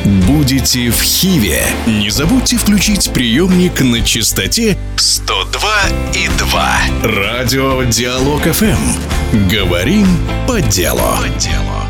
Будете в Хиве? Не забудьте включить приемник на частоте 102,2. Радио Диалог ФМ. Говорим по делу.